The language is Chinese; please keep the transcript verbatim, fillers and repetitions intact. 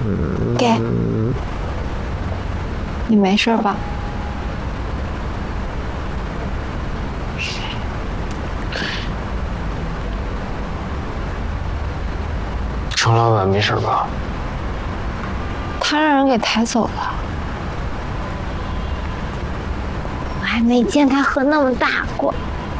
给，你没事吧？ 程老板没事吧？ 他让人给抬走了。我还没见他喝那么大过。